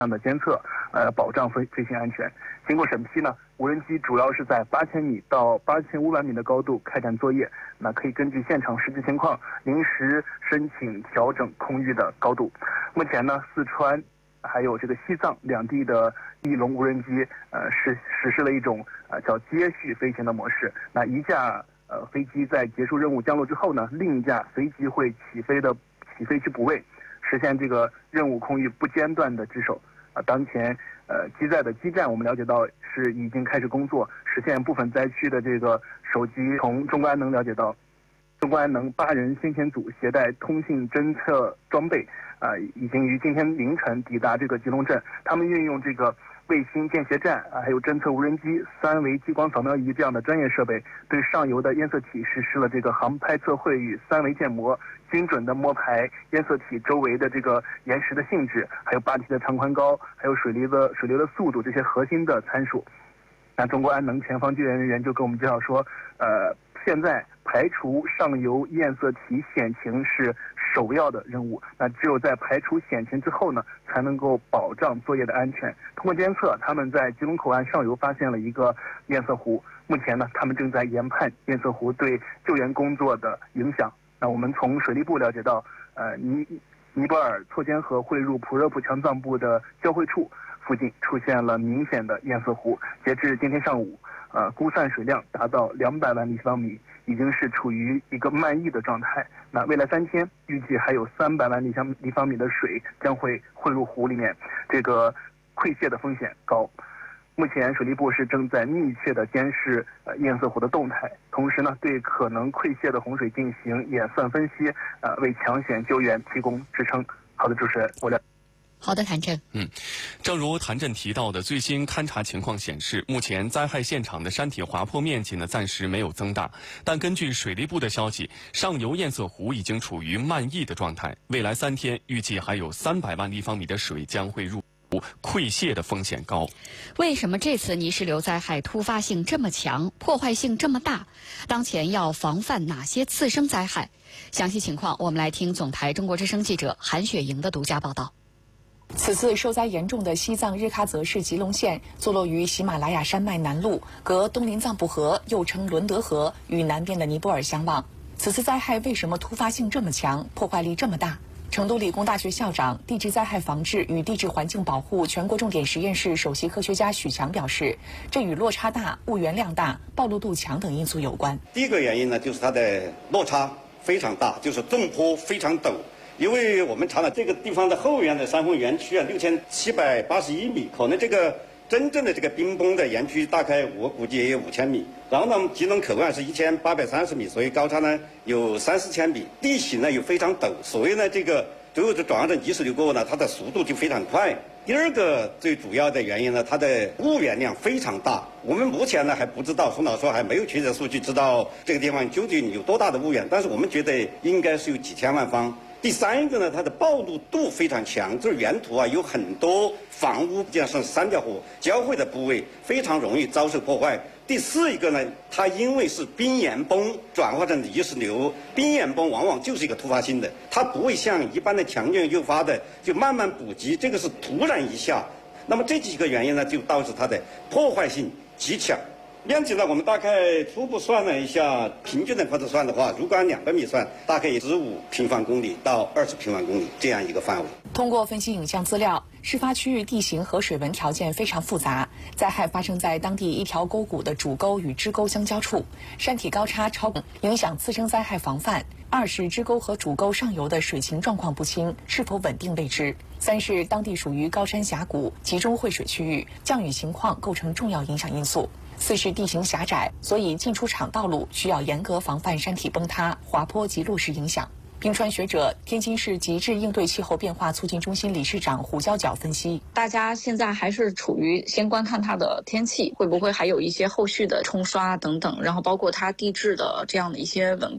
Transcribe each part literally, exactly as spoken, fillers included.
样的监测，呃，保障飞飞行安全。经过审批呢，无人机主要是在八千米到八千五百米的高度开展作业，那可以根据现场实际情况临时申请调整空域的高度。目前呢，四川还有这个西藏两地的翼龙无人机，呃，实实施了一种呃叫接续飞行的模式。那一架呃飞机在结束任务降落之后呢，另一架飞机会起飞的起飞去补位，实现这个任务空域不间断的值守。啊，当前呃机载的基站我们了解到是已经开始工作，实现部分灾区的这个手机。从中国安能了解到，中国安能八人先遣组携带通信侦测装备，啊、呃，已经于今天凌晨抵达这个吉隆镇。他们运用这个卫星见斜站啊，还有侦测无人机、三维激光扫描仪这样的专业设备，对上游的烟色体实施了这个航拍测绘与三维建模，精准的摸排烟色体周围的这个岩石的性质，还有坝体的长宽高，还有水流的水流的速度这些核心的参数。那中国安能前方救援人员就跟我们介绍说，呃，现在排除上游焰色体险情是首要的任务。那只有在排除险情之后呢，才能够保障作业的安全。通过监测，他们在吉隆口岸上游发现了一个焰色湖。目前呢，他们正在研判焰色湖对救援工作的影响。那我们从水利部了解到，呃，尼尼泊尔错肩河汇入普热普强藏部的交汇处附近出现了明显的焰色湖。截至今天上午，呃，估算水量达到两百万立方米，已经是处于一个漫溢的状态。那未来三天，预计还有三百万立方立方米的水将会汇入湖里面，这个溃泻的风险高。目前水利部是正在密切的监视呃焰色湖的动态，同时呢，对可能溃泻的洪水进行演算分析，呃，为抢险救援提供支撑。好的，主持人，我了。 好的，谭震。 嗯，正如谭震提到的，最新勘察情况显示，目前灾害现场的山体滑坡面积呢暂时没有增大，但根据水利部的消息，上游焰色湖已经处于漫溢的状态，未来三天预计还有三百万立方米的水将会入。溃泻的风险高。 为什么这次泥石流灾害突发性这么强，破坏性这么大？当前要防范哪些次生灾害？详细情况，我们来听总台中国之声记者韩雪莹的独家报道。 此次受灾严重的西藏日喀则市吉隆县，坐落于喜马拉雅山脉南麓，隔东林藏布河，又称伦德河，与南边的尼泊尔相望。此次灾害为什么突发性这么强，破坏力这么大？成都理工大学校长、地质灾害防治与地质环境保护全国重点实验室首席科学家许强表示，这与落差大、物源量大、暴露度强等因素有关。 第一个原因呢，就是它的落差非常大，就是纵坡非常陡。因为我们查了这个地方的后缘的山峰园区啊，六千七百八十一米，可能这个真正的这个冰崩的园区大概我估计也有五千米。然后呢，吉隆口岸是一千八百三十米，所以高差呢有三四千米，地形呢又非常陡，所以呢这个最后就转化成泥石流过后呢，它的速度就非常快。第二个最主要的原因呢，它的物源量非常大。我们目前呢还不知道，洪老说还没有确切数据知道这个地方究竟有多大的物源，但是我们觉得应该是有几千万方。第三一个呢，它的暴露度非常强，就是原土啊有很多房屋，这样是三条河交汇的部位，非常容易遭受破坏。第四一个呢，它因为是冰岩崩转化成泥石流，冰岩崩往往就是一个突发性的，它不会像一般的强震诱发的就慢慢补给，这个是突然一下。那么这几个原因呢，就导致它的破坏性极强。面积呢，我们大概初步算了一下，平均的或者算的话，如果按两百米算，大概十五平方公里到二十平方公里这样一个范围。 通过分析影像资料，事发区域地形和水文条件非常复杂，灾害发生在当地一条沟谷的主沟与支沟相交处，山体高差超影响次生灾害防范。二是支沟和主沟上游的水情状况不清，是否稳定未知。三是当地属于高山峡谷，集中汇水区域，降雨情况构成重要影响因素。四是地形狭窄，所以进出场道路需要严格防范山体崩塌、滑坡及路势影响。冰川学者、天津市极致应对气候变化促进中心理事长胡娇角分析： 大家现在还是处于先观看它的天气，会不会还有一些后续的冲刷等等，然后包括它地质的这样的一些稳固。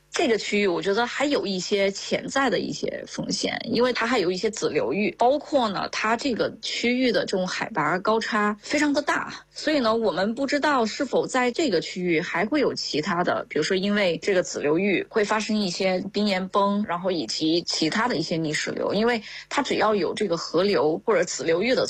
这个区域我觉得还有一些潜在的一些风险，因为它还有一些子流域，包括呢它这个区域的这种海拔高差非常的大，所以呢我们不知道是否在这个区域还会有其他的，比如说因为这个子流域会发生一些冰岩崩，然后以及其他的一些泥石流，因为它只要有这个河流或者子流域的